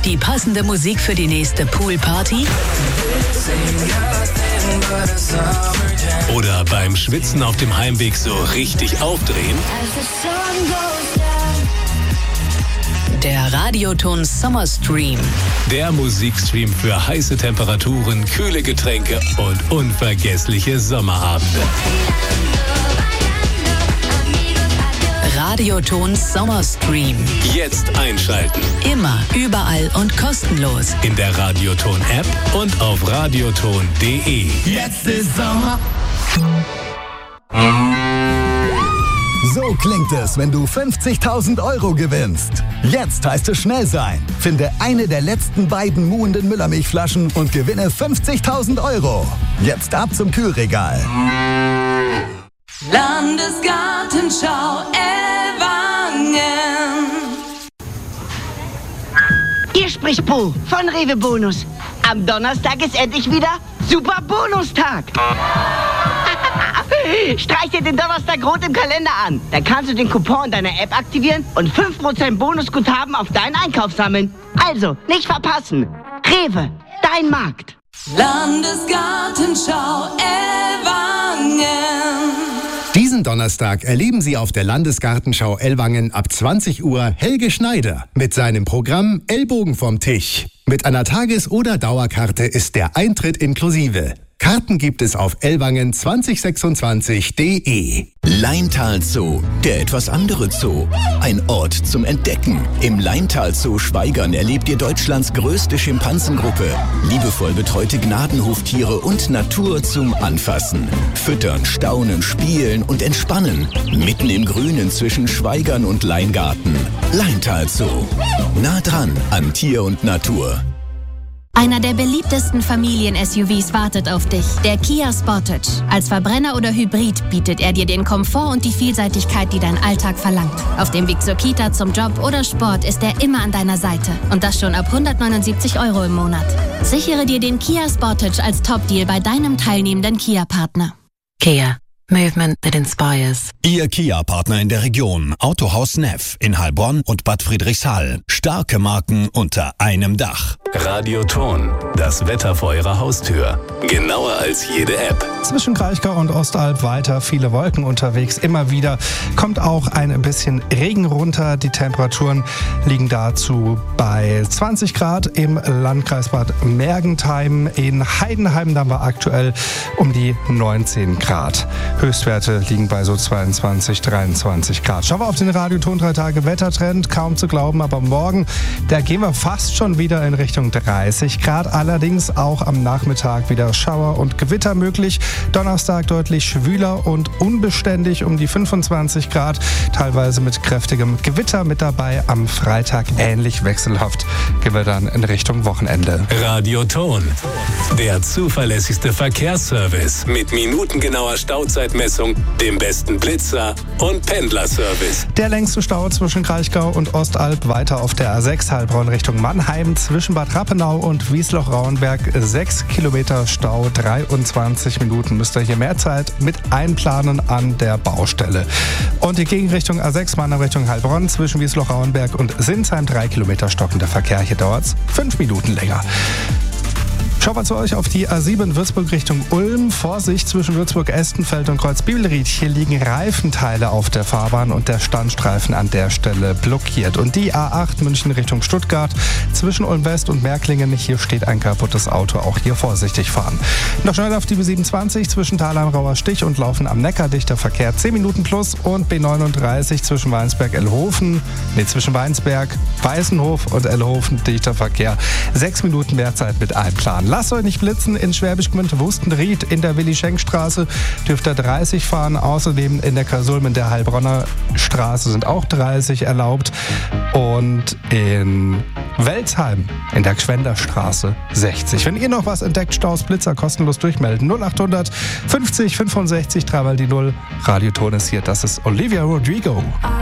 Die passende Musik für die nächste Poolparty? Oder beim Schwitzen auf dem Heimweg so richtig aufdrehen? Der Radioton Summer Stream. Der Musikstream für heiße Temperaturen, kühle Getränke und unvergessliche Sommerabende. Radioton Summer Stream. Jetzt einschalten. Immer, überall und kostenlos. In der Radioton-App und auf radioton.de. Jetzt ist Sommer. So klingt es, wenn du 50.000 € gewinnst. Jetzt heißt es schnell sein. Finde eine der letzten beiden muhenden Müllermilchflaschen und gewinne 50.000 €. Jetzt ab zum Kühlregal. Landesgartenschau Ellwangen. Hier spricht Bo von Rewe Bonus. Am Donnerstag ist endlich wieder Super Bonustag. Streich dir den Donnerstag rot im Kalender an. Da kannst du den Coupon in deiner App aktivieren und 5% Bonusguthaben auf deinen Einkauf sammeln. Also, nicht verpassen. Rewe, dein Markt. Landesgartenschau Ellwangen. Diesen Donnerstag erleben Sie auf der Landesgartenschau Ellwangen ab 20 Uhr Helge Schneider mit seinem Programm Ellbogen vom Tisch. Mit einer Tages- oder Dauerkarte ist der Eintritt inklusive. Karten gibt es auf ellwangen2026.de. Laintal Zoo, der etwas andere Zoo. Ein Ort zum Entdecken. Im Laintal Zoo Schwaigern erlebt ihr Deutschlands größte Schimpansengruppe. Liebevoll betreute Gnadenhoftiere und Natur zum Anfassen. Füttern, staunen, spielen und entspannen. Mitten im Grünen zwischen Schwaigern und Leingarten. Laintal Zoo. Nah dran an Tier und Natur. Einer der beliebtesten Familien-SUVs wartet auf dich, der Kia Sportage. Als Verbrenner oder Hybrid bietet er dir den Komfort und die Vielseitigkeit, die dein Alltag verlangt. Auf dem Weg zur Kita, zum Job oder Sport ist er immer an deiner Seite. Und das schon ab 179 € im Monat. Sichere dir den Kia Sportage als Top-Deal bei deinem teilnehmenden Kia-Partner. Kia. Movement that inspires. Ihr Kia-Partner in der Region. Autohaus Neff in Heilbronn und Bad Friedrichshall. Starke Marken unter einem Dach. Radioton, das Wetter vor Ihrer Haustür. Genauer als jede App. Zwischen Kraichgau und Ostalb weiter viele Wolken unterwegs. Immer wieder kommt auch ein bisschen Regen runter. Die Temperaturen liegen dazu bei 20 Grad im Landkreis Bad Mergentheim. In Heidenheim dann war aktuell um die 19 Grad. Höchstwerte liegen bei so 22, 23 Grad. Schauen wir auf den Radioton 3 Tage Wettertrend. Kaum zu glauben, aber morgen, da gehen wir fast schon wieder in Richtung 30 Grad. Allerdings auch am Nachmittag wieder Schauer und Gewitter möglich. Donnerstag deutlich schwüler und unbeständig um die 25 Grad. Teilweise mit kräftigem Gewitter mit dabei. Am Freitag ähnlich wechselhaft gehen wir dann in Richtung Wochenende. Radioton, der zuverlässigste Verkehrsservice mit minutengenauer Stauzeitmessung, dem besten Blitzer und Pendlerservice. Der längste Stau zwischen Kraichgau und Ostalb weiter auf der A6 Heilbronn Richtung Mannheim zwischen Bad Rappenau und Wiesloch-Rauenberg 6 Kilometer Stau, 23 Minuten. Müsst ihr hier mehr Zeit mit einplanen an der Baustelle. Und die Gegenrichtung A6 Mannheim Richtung Heilbronn zwischen Wiesloch-Rauenberg und Sinsheim 3 Kilometer stockender Verkehr. Hier dauert es 5 Minuten länger. Schauen wir zu euch auf die A7 Würzburg Richtung Ulm. Vorsicht zwischen Würzburg-Estenfeld und Kreuz-Bibelried. Hier liegen Reifenteile auf der Fahrbahn und der Standstreifen an der Stelle blockiert. Und die A8 München Richtung Stuttgart zwischen Ulm West und Märklingen. Hier steht ein kaputtes Auto. Auch hier vorsichtig fahren. Noch schnell auf die B27 zwischen Thalheim-Rauer Stich und Laufen am Neckar. Dichter Verkehr 10 Minuten plus. Und B39 zwischen Weinsberg-Ellhofen. Zwischen Weißenhof und Ellhofen. Dichter Verkehr 6 Minuten mehr Zeit mit einplanen. Lasst euch nicht blitzen. In Schwäbisch Gmünd Wustenried in der Willi-Schenk-Straße dürft ihr 30 fahren. Außerdem in der Kasulm in der Heilbronner Straße sind auch 30 erlaubt. Und in Welzheim in der Gschwenderstraße 60. Wenn ihr noch was entdeckt, Staus, Blitzer, kostenlos durchmelden. 0800 50 65 3 mal die 0. Radioton ist hier. Das ist Olivia Rodrigo.